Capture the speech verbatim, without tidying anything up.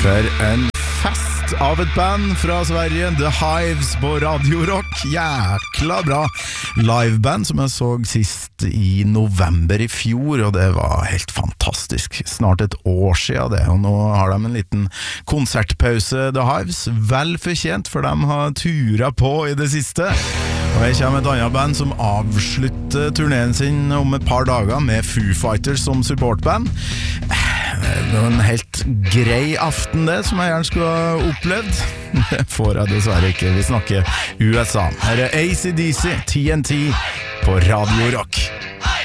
For en fest av et band fra Sverige, The Hives på Radio Rock. Jækla bra liveband som jeg så sist i november i fjor, og det var helt fantastisk. Snart et år siden det, og nå har de en liten konsertpause, The Hives. Vel fortjent, for de har turet på i det siste. Og jeg kommer med et annet band som avslutter turneen sin om et par dager med Foo Fighters som supportband. Det var en helt grei aften det, som jeg gjerne skulle ha opplevd. Det får jeg dessverre ikke. Vi snakker U S A. Her er A C D C, T N T på Radio Rock.